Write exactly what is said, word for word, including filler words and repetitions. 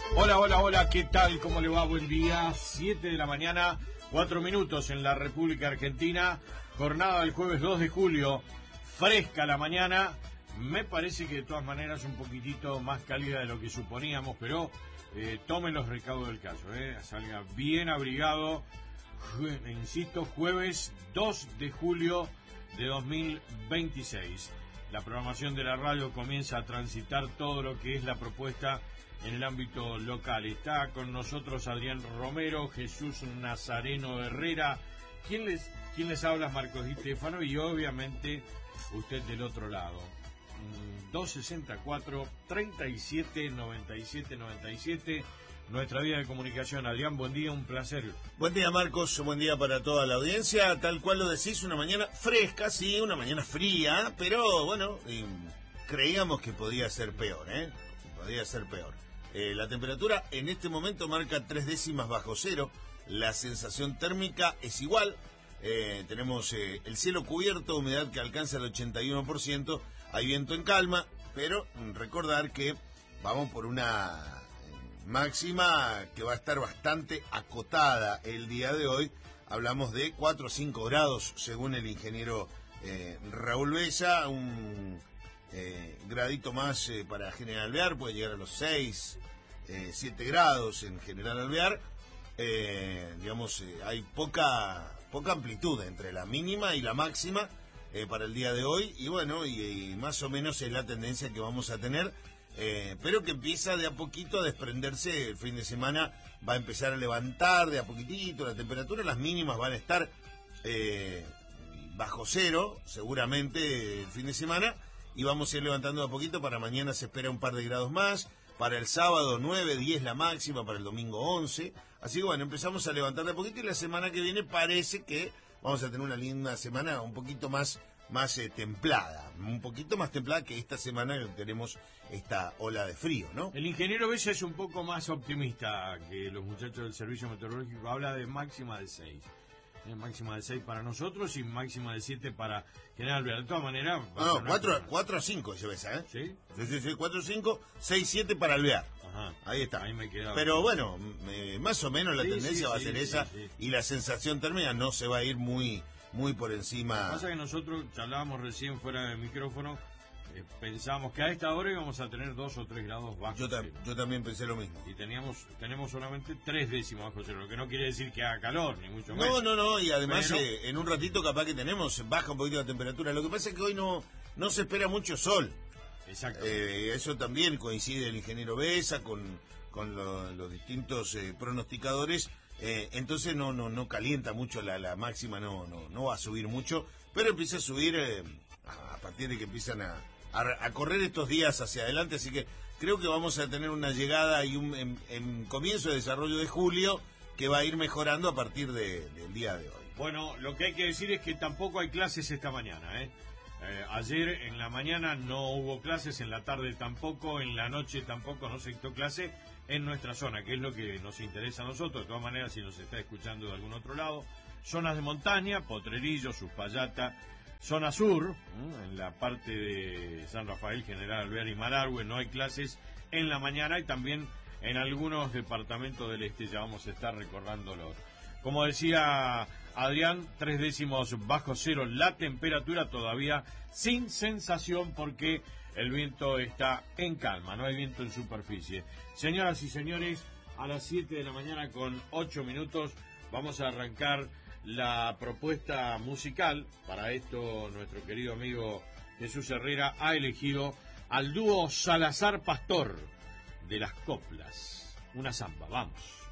Hola, hola, hola, ¿qué tal? ¿Cómo le va? Buen día. siete de la mañana, cuatro minutos en la República Argentina. Jornada del jueves dos de julio. Fresca la mañana. Me parece que de todas maneras un poquitito más cálida de lo que suponíamos, pero eh, tomen los recaudos del caso, eh. Salga bien abrigado. Jue- insisto, jueves dos de julio de dos mil veintiséis. La programación de la radio comienza a transitar todo lo que es la propuesta en el ámbito local. Está con nosotros Adrián Romero, Jesús Nazareno Herrera. ¿Quién les, quién les habla? Marcos Di Stefano, y obviamente usted del otro lado. dos sesenta y cuatro, treinta y siete, noventa y siete, noventa y siete. Nuestra vía de comunicación. Adrián, buen día, un placer. Buen día, Marcos, buen día para toda la audiencia. Tal cual lo decís, una mañana fresca, sí, una mañana fría, pero bueno, eh, creíamos que podía ser peor, ¿eh? Podía ser peor. Eh, la temperatura en este momento marca tres décimas bajo cero, la sensación térmica es igual, eh, tenemos eh, el cielo cubierto, humedad que alcanza el ochenta y uno por ciento, hay viento en calma, pero recordar que vamos por una máxima que va a estar bastante acotada el día de hoy. Hablamos de cuatro o cinco grados según el ingeniero eh, Raúl Bella, un eh, gradito más eh, para General Alvear, puede llegar a los seis, siete grados en General Alvear. Eh, digamos, eh, hay poca poca amplitud entre la mínima y la máxima eh, para el día de hoy, y bueno, y, y más o menos es la tendencia que vamos a tener. Eh, pero que empieza de a poquito a desprenderse. El fin de semana va a empezar a levantar de a poquitito la temperatura, las mínimas van a estar eh, bajo cero seguramente el fin de semana, y vamos a ir levantando de a poquito. Para mañana se espera un par de grados más, para el sábado nueve, diez la máxima, para el domingo once, así que bueno, empezamos a levantar de a poquito, y la semana que viene parece que vamos a tener una linda semana un poquito más más eh, templada, un poquito más templada que esta semana que tenemos esta ola de frío, ¿no? El ingeniero Bella es un poco más optimista que los muchachos del servicio meteorológico. Habla de máxima de seis. Eh, máxima de seis para nosotros y máxima de siete para General Alvear. De todas maneras... No, cuatro a cinco ese ves, ¿eh? ¿Sí? Sí, sí, sí, cuatro a cinco, seis siete para Alvear. Ajá. Ahí está. Ahí me quedaba. Pero bueno, eh, más o menos la Sí, tendencia sí, va a sí, ser sí, esa, sí. y la sensación térmica no se va a ir muy muy por Lo que encima. pasa es que nosotros charlábamos recién fuera del micrófono, eh, pensábamos que a esta hora íbamos a tener dos o tres grados bajos Yo, ta- cero. yo también pensé lo mismo. Y teníamos tenemos solamente tres décimas bajo cero, lo que no quiere decir que haga calor, ni mucho No, menos. no, no, y además Pero- eh, en un ratito capaz que tenemos, baja un poquito la temperatura. Lo que pasa es que hoy no, no se espera mucho sol. Exacto. Eh, eso también coincide el ingeniero Besa con, con lo- los distintos eh, pronosticadores. Eh, entonces no no no calienta mucho la, la máxima, no no no va a subir mucho, pero empieza a subir eh, a, a partir de que empiezan a, a, a correr estos días hacia adelante, así que creo que vamos a tener una llegada y un en, en comienzo de desarrollo de julio que va a ir mejorando a partir de, del día de hoy. Bueno, lo que hay que decir es que tampoco hay clases esta mañana, ¿eh? Eh, ayer en la mañana no hubo clases, en la tarde tampoco, en la noche tampoco, no se dictó clase en nuestra zona, que es lo que nos interesa a nosotros. De todas maneras, si nos está escuchando de algún otro lado, zonas de montaña, Potrerillo, Uspallata, zona sur, ¿m? En la parte de San Rafael, General Alvear y Malargüe no hay clases en la mañana, y también en algunos departamentos del este ya vamos a estar recordándolos. Como decía Adrián, tres décimos bajo cero la temperatura, todavía sin sensación porque el viento está en calma, no hay viento en superficie. Señoras y señores, a las siete de la mañana con ocho minutos vamos a arrancar la propuesta musical. Para esto nuestro querido amigo Jesús Herrera ha elegido al dúo Salazar Pastor de las Coplas. Una zamba, vamos.